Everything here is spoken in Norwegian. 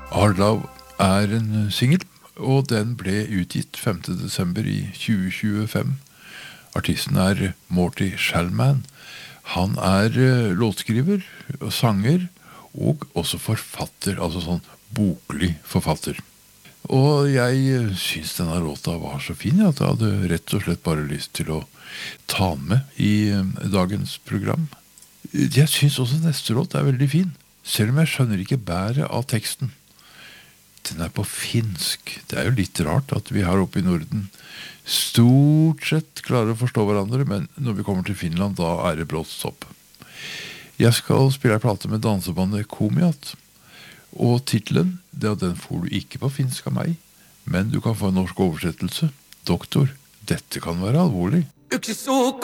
Hard Love er en single, og den ble utgitt 5. desember i 2025. Artisten er Morty Shellman. Han er låtskriver, og sanger, og også forfatter, altså sånn boklig forfatter. Og jeg synes denne låta var så fin, at jeg hadde rett og slett bare lyst til å ta den med i dagens program. Jeg synes også neste låt er veldig fin, selv om jeg skjønner ikke bæret av teksten. Den er på finsk. Det er jo litt rart at vi her oppe i Norden stort sett klarer å forstå hverandre, men når vi kommer til Finland, da er det brått stopp. Jeg skal spille en plate med dansebandet Komiat, og titlen, den får du ikke på finsk av meg, men du kan få en norsk oversettelse. Doktor, dette kan være alvorlig. Yksi suu